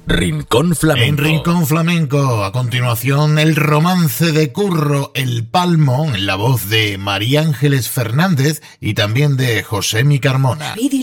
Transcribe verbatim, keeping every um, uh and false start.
Rincón Flamenco. En Rincón Flamenco, a continuación, el romance de Curro El Palmo, en la voz de María Ángeles Fernández y también de José Mi Carmona.